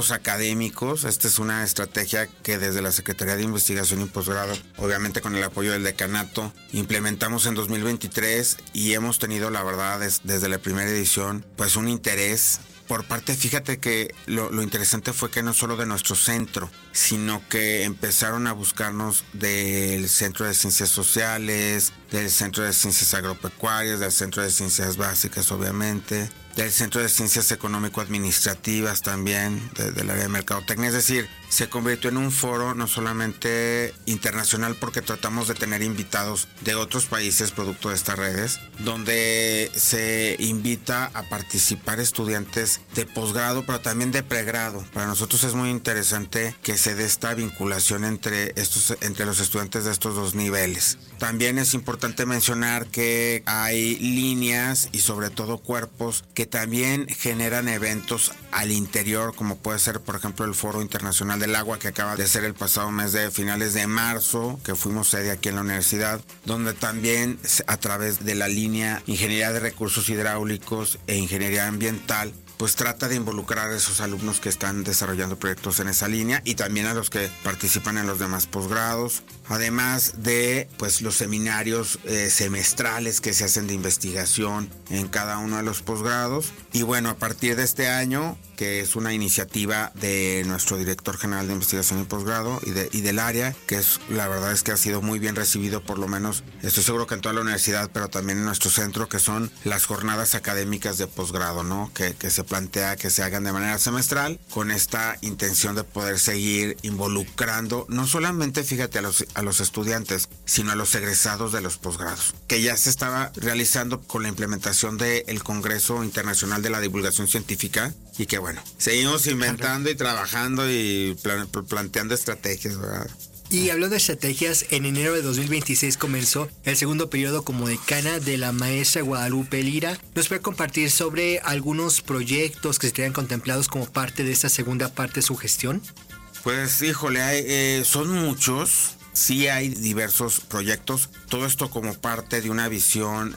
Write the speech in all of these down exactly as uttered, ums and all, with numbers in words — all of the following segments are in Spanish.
foros académicos. Esta es una estrategia que desde la Secretaría de Investigación y Posgrado, obviamente con el apoyo del decanato, implementamos en dos mil veintitrés y hemos tenido, la verdad, des, desde la primera edición, pues un interés por parte. Fíjate que lo, lo interesante fue que no solo de nuestro centro, sino que empezaron a buscarnos del Centro de Ciencias Sociales, del Centro de Ciencias Agropecuarias, del Centro de Ciencias Básicas, obviamente, del Centro de Ciencias Económico-Administrativas también, de, del área de Mercadotecnia. Es decir, se convirtió en un foro no solamente internacional, porque tratamos de tener invitados de otros países producto de estas redes, donde se invita a participar estudiantes de posgrado, pero también de pregrado. Para nosotros es muy interesante que se dé esta vinculación entre, estos, entre los estudiantes de estos dos niveles. También es importante mencionar que hay líneas y sobre todo cuerpos que también generan eventos al interior, como puede ser, por ejemplo, el Foro Internacional del Agua, que acaba de ser el pasado mes de finales de marzo, que fuimos sede aquí en la universidad, donde también a través de la línea Ingeniería de Recursos Hidráulicos e Ingeniería Ambiental, pues trata de involucrar a esos alumnos que están desarrollando proyectos en esa línea y también a los que participan en los demás posgrados, además de pues los seminarios eh, semestrales que se hacen de investigación en cada uno de los posgrados. Y bueno, a partir de este año, que es una iniciativa de nuestro director general de investigación y posgrado y, de, y del área, que es, la verdad es que ha sido muy bien recibido, por lo menos estoy seguro que en toda la universidad, pero también en nuestro centro, que son las jornadas académicas de posgrado, ¿no? Que, que se plantea que se hagan de manera semestral, con esta intención de poder seguir involucrando no solamente, fíjate, a los, a los estudiantes, sino a los egresados de los posgrados, que ya se estaba realizando con la implementación del Congreso Internacional de la Divulgación Científica, y que bueno, seguimos inventando y trabajando y plan, planteando estrategias, ¿verdad? Y hablando de estrategias, en enero de dos mil veintiséis comenzó el segundo periodo como decana de la maestra Guadalupe Lira. ¿Nos puede compartir sobre algunos proyectos que se tenían contemplados como parte de esta segunda parte de su gestión? Pues híjole, hay, eh, son muchos. Sí hay diversos proyectos, todo esto como parte de una visión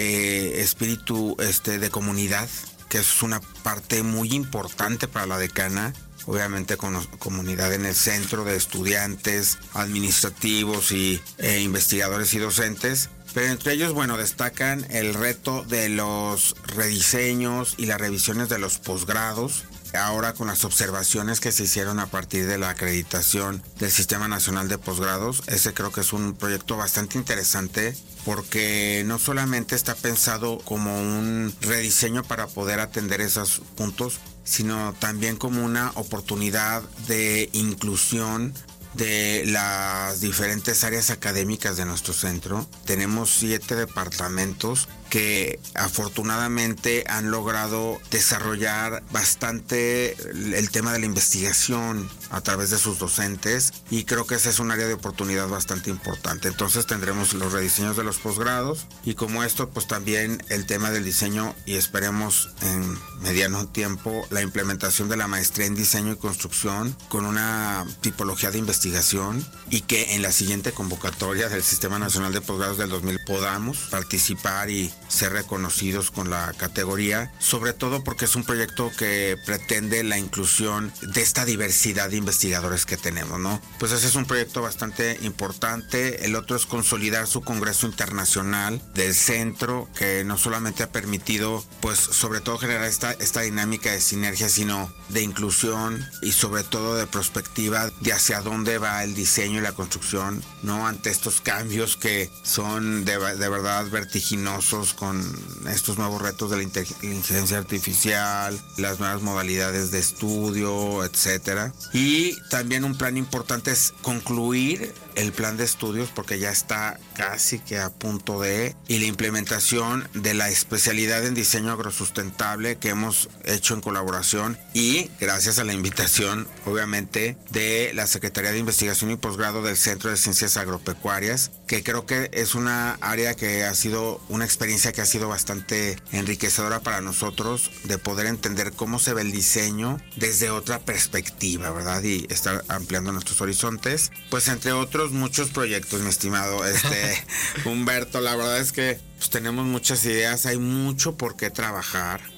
de espíritu este, de comunidad, que es una parte muy importante para la decana. Obviamente con comunidad en el centro de estudiantes, administrativos y eh, investigadores y docentes. Pero entre ellos, bueno, destacan el reto de los rediseños y las revisiones de los posgrados. Ahora con las observaciones que se hicieron a partir de la acreditación del Sistema Nacional de Posgrados, ese creo que es un proyecto bastante interesante, porque no solamente está pensado como un rediseño para poder atender esos puntos, sino también como una oportunidad de inclusión de las diferentes áreas académicas de nuestro centro. Tenemos siete departamentos que afortunadamente han logrado desarrollar bastante el tema de la investigación a través de sus docentes, y creo que ese es un área de oportunidad bastante importante. Entonces tendremos los rediseños de los posgrados, y como esto, pues también el tema del diseño, y esperemos en mediano tiempo la implementación de la maestría en diseño y construcción con una tipología de investigación, y que en la siguiente convocatoria del Sistema Nacional de Posgrados del dos mil podamos participar y ser reconocidos con la categoría, sobre todo porque es un proyecto que pretende la inclusión de esta diversidad de investigadores que tenemos, ¿no? Pues ese es un proyecto bastante importante. El otro es consolidar su Congreso Internacional del centro, que no solamente ha permitido, pues sobre todo generar esta, esta dinámica de sinergia, sino de inclusión y sobre todo de perspectiva de hacia dónde va el diseño y la construcción, ¿no? Ante estos cambios que son de, de verdad vertiginosos, con estos nuevos retos de la inteligencia artificial, las nuevas modalidades de estudio, etcétera. Y también un plan importante es concluir el plan de estudios, porque ya está casi que a punto de, y la implementación de la especialidad en diseño agrosustentable que hemos hecho en colaboración y gracias a la invitación, obviamente, de la Secretaría de Investigación y Posgrado del Centro de Ciencias Agropecuarias, que creo que es una área que ha sido una experiencia que ha sido bastante enriquecedora para nosotros, de poder entender cómo se ve el diseño desde otra perspectiva, ¿verdad? Y estar ampliando nuestros horizontes, pues entre otros muchos proyectos, mi estimado este Humberto. La verdad es que pues tenemos muchas ideas, hay mucho por qué trabajar.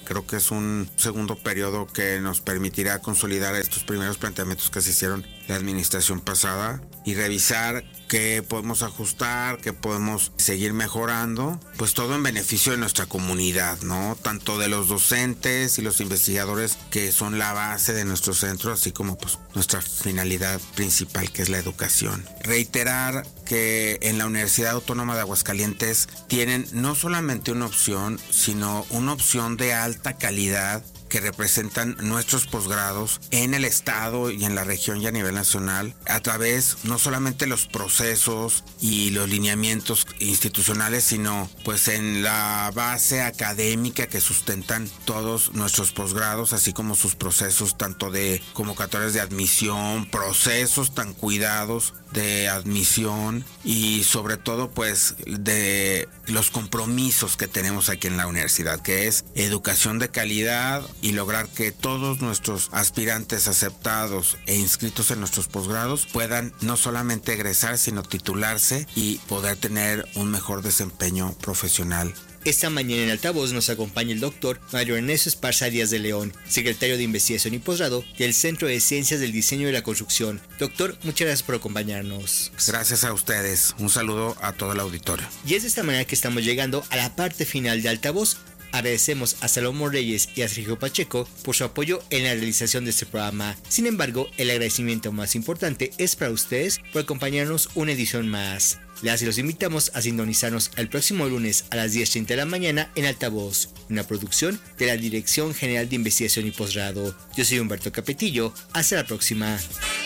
Creo que es un segundo periodo que nos permitirá consolidar estos primeros planteamientos que se hicieron la administración pasada y revisar qué podemos ajustar, qué podemos seguir mejorando, pues todo en beneficio de nuestra comunidad, ¿no? Tanto de los docentes y los investigadores que son la base de nuestro centro, así como pues nuestra finalidad principal, que es la educación. Reiterar que en la Universidad Autónoma de Aguascalientes tienen no solamente una opción, sino una opción de alta calidad que representan nuestros posgrados en el estado y en la región y a nivel nacional, a través no solamente los procesos y los lineamientos institucionales, sino pues en la base académica que sustentan todos nuestros posgrados, así como sus procesos tanto de convocatorias de admisión, procesos tan cuidados de admisión y sobre todo pues de los compromisos que tenemos aquí en la universidad, que es educación de calidad y lograr que todos nuestros aspirantes aceptados e inscritos en nuestros posgrados puedan no solamente egresar, sino titularse y poder tener un mejor desempeño profesional. Esta mañana en Altavoz nos acompaña el doctor Mario Ernesto Esparza Díaz de León, secretario de Investigación y Posgrado del Centro de Ciencias del Diseño y la Construcción. Doctor, muchas gracias por acompañarnos. Gracias a ustedes. Un saludo a todo el auditorio. Y es de esta manera que estamos llegando a la parte final de Altavoz. Agradecemos a Salomón Reyes y a Sergio Pacheco por su apoyo en la realización de este programa. Sin embargo, el agradecimiento más importante es para ustedes por acompañarnos una edición más. Les los invitamos a sintonizarnos el próximo lunes a las diez treinta de la mañana en Altavoz, una producción de la Dirección General de Investigación y Posgrado. Yo soy Humberto Capetillo. Hasta la próxima.